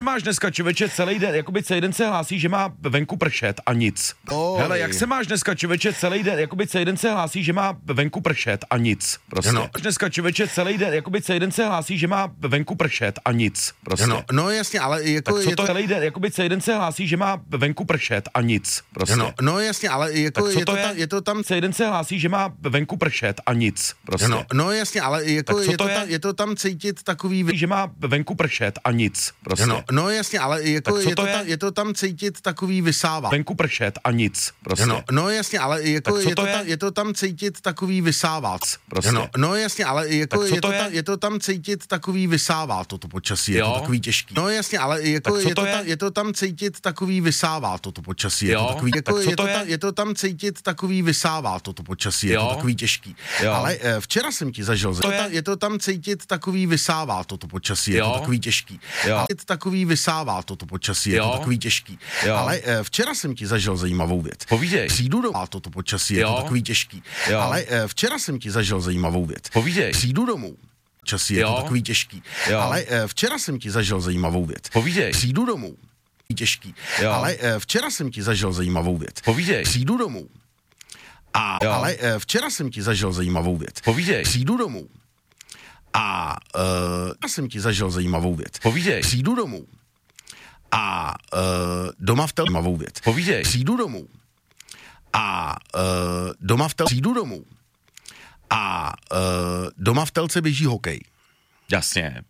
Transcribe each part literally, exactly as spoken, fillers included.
máš dneska, člověče, celý den, jakoby celý den se hlásí, že má venku pršet a nic. Oj. Hele, jak se máš dneska, člověče, celý den, jakoby celý den se hlásí, že má venku pršet a nic. Prostě. No. Dneska, člověče, celý den, jakoby celý den se hlásí, že má venku pršet a nic. Prostě. No, no jasně, ale jako tak co je to to... celý den, jakoby celý den se hlásí, že má venku pršet a nic. Prostě. No, no jasně, ale jako tak co je to, to je? tam, je to tam... Celý den se hlásí, že má venku pršet a nic. Prostě. No, no jasně, ale jako tak co je to, to je? tam, je to tam cítit takový... Že má venku pršet a nic. Prostě. No, no jasně, ale jako tak co je to, to je? tam, je to tam cítit takový vysává. Venku pršet a nic. Prostě. No, no jasně, ale jako tak co je to, to je? tam, je to tam cítit takový vysává. Prostě. No, no jasně, ale jako tak co je, to to je? tam, je to tam cítit takový vysává toto počasí, je Jo. to takový těžký. No jasně, ale jako tak co je, to to je? tam, je to tam cítit takový vysává toto počasí, je Jo. to takový, jako tak co je, to to je? tam, je to tam cítit takový vysává toto počasí, je Jo. to takový těžký. Jo. Ale eh, včera jsem ti zažil, To je, je? to, je to tam cítit takový vysává toto počasí, je Jo. to takový těžký. Jo. Ale je to takový vysává toto počasí, je Jo. to takový těžký. Jo. Ale eh, včera jsem ti zažil zajímavou věc. Povídej. Přijdu domů, a toto počasí, je Jo. to takový těžký. Jo. Ale eh, včera jsem ti zažil zajímavou věc. Povídej. Přijdu domů, časí je Jo. to takový těžký. Jo. Ale eh, včera jsem ti zažil zajímavou věc. Povídej. Přijdu domů, těžký. Jo. Ale eh, včera jsem ti zažil zajímavou věc. Povídej. Přijdu domů. A, Jo. ale eh, včera jsem ti zažil zajímavou věc. Povídej. Přijdu domů. A uh, já jsem ti zažil zajímavou věc. Povídej. Přijdu domů. A uh, doma v tel... zajímavou věc. Povídej. Přijdu domů. A uh, doma v tel... Přijdu domů. A uh, doma v telce běží hokej. Jasně.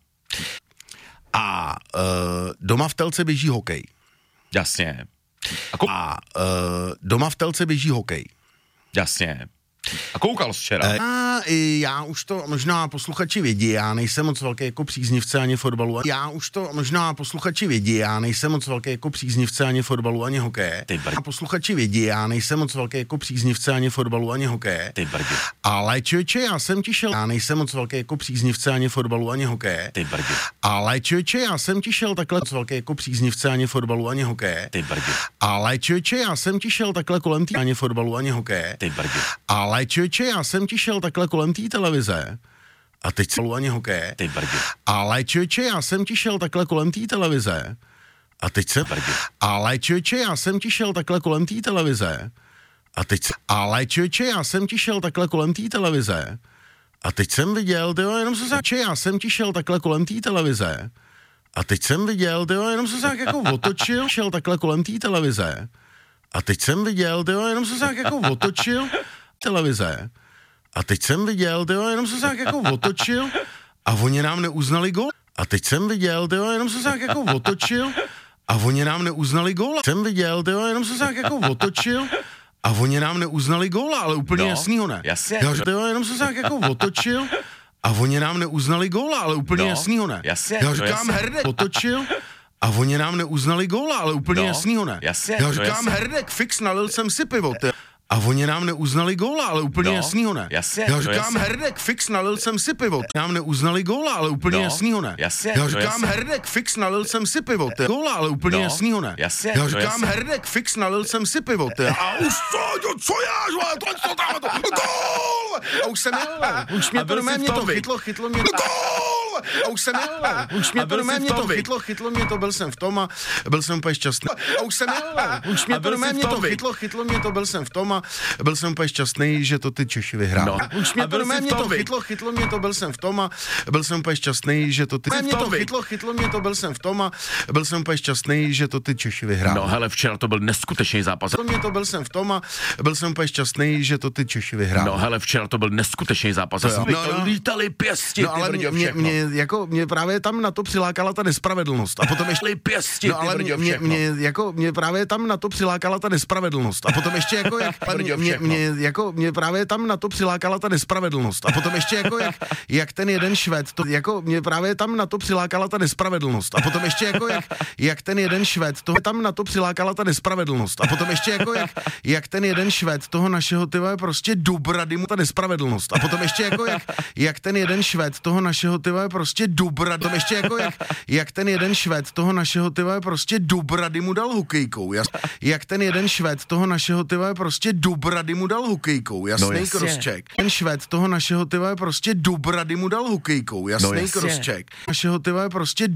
A uh, doma v telce běží hokej. Jasně. A, kou- A uh, doma v telce běží hokej. Jasně. A koukal jsi včera? A i já už to možná posluchači vědí, já nejsem moc velký jako příznivce ani fotbalu. Já už to možná posluchači vědí, já nejsem moc velký jako příznivce ani fotbalu, ani hokeje. Ty brď. A posluchači vědí, já nejsem moc velký jako příznivce ani fotbalu, ani hokeje. Ty brdi. Ale člověče, já jsem ti šel, já nejsem moc velký jako příznivce ani fotbalu, ani hokeje. Ty brdi. Ale člověče, já jsem ti šel takhle moc velký jako příznivce ani fotbalu, ani hokeje. Ty brdi. Ale člověče, já jsem ti šel takhle kolem tý ani fotbalu, ani hokeje. Ty brdi. Ale člověče, já jsem ti šel takhle kolem té televize a teď se ani hokeje. Ty brdi. Ale člověče, já jsem ti šel takhle kolem té televize a teď se... Brdi. Ale člověče, já jsem ti šel takhle kolem té televize a teď se... Ale člověče, já jsem ti šel takhle kolem té televize a teď jsem viděl, tyjo, jenom se začal, já jsem ti šel takhle kolem té televize a teď jsem viděl, tyjo, jenom se tak jako otočil, šel takhle kolem té televize a teď jsem viděl, tyjo, jenom se tak jako otočil televize. A teď jsem viděl, tyjo, jenom se tak jako otočil a oni nám neuznali gól. A teď jsem viděl, tyjo, jenom se tak jako otočil a oni nám neuznali gól. Jsem viděl, tyjo, jenom se tak jako otočil a oni nám neuznali góla, ale úplně No, jasnýho ne. jasně. Já říkám, tyjo, jenom se tak jako otočil a oni nám neuznali góla, ale úplně No, jasnýho ne. jasně, Já to říkám, jasně. Herdek otočil a oni nám neuznali góla, ale úplně No, jasnýho ne. jasně, Já to říkám, jasně. Herdek, fix, nalil jsem si pivo, ty. A oni nám neuznali góla, ale úplně No, jasnýho ne. jasně, Já to říkám, jasně. Herdek, fix, nalil jsem si pivo. Nám neuznali góla, ale úplně No, jasnýho ne. jasně, Já to říkám, jasně. Herdek, fix, nalil jsem si pivo. Ty. Góla, ale úplně No, jasnýho ne. jasně, Já to říkám, jasně. Herdek, fix, nalil jsem si pivo. Ty. A už co, co já, žle, to, co tam, to, gól! A už jsem jel, už mě A to, byl mě, jsi v mě to tom, viď? chytlo, chytlo mě to, gól! A už jsem jel, už mě A to, byl jsi v mě tom, to viď? chytlo, chytlo mě to, byl jsem v tom a byl jsem úplně šťastný. A už jsem jel, už mě A to, byl jsi v mě tom, to viď? chytlo, chytlo mě to, byl jsem v tom a byl jsem úplně šťastný, že to ty Češi vyhráli. No. Už mě A to, byl jsi v mě tom, to viď? chytlo, chytlo mě to, byl jsem v tom a byl jsem úplně šťastný, že to ty v mě tom, to viď? chytlo, chytlo mě to, byl jsem v tom a byl jsem úplně šťastný, že to ty Češi vyhráli. No hele, včera to byl neskutečný zápas. Chytlo mě to, byl jsem v tom a byl jsem úplně šťastný, že to ty Češi vyhráli. No hele, včera to byl neskutečný zápas. To Já jo. jsem No, no, no. lítali pěsti, No ty ale brďo, mě, všechno. mě, jako, mě právě tam na to přilákala ta nespravedlnost. A potom ještě... Lítali pěsti, No ty ale brďo, mě, mě, všechno. mě, jako, mě právě tam na to přilákala ta nespravedlnost. A potom ještě jako jak... Brďo, mě, mě, všechno. mě, jako, mě právě tam na to přilákala ta nespravedlnost. A potom ještě jako jak, jak ten jeden Švéd, to, jako mě právě tam na to přilákala ta nespravedlnost. A potom ještě jako jak, jak ten jeden Švéd, to tam na to přilákala ta nespravedlnost. A potom ještě jako jak, jak ten jeden Švéd toho našeho tyva prostě dobrady mu ta nespravedlnost. A potom ještě jako jak, jak ten jeden Švéd toho našeho tyva prostě dobrady. Potom ještě jako jak, jak ten jeden Švéd toho našeho tyva prostě dobrady mu dal hokejkou. Jas, jak ten jeden Švéd toho našeho tyva prostě dobrady mu dal hokejkou. Jasný No jasně. crosscheck. Ten Švéd toho našeho tyva prostě dobrady mu dal hokejkou. Jasný No jasně. crosscheck. Našeho tyva prostě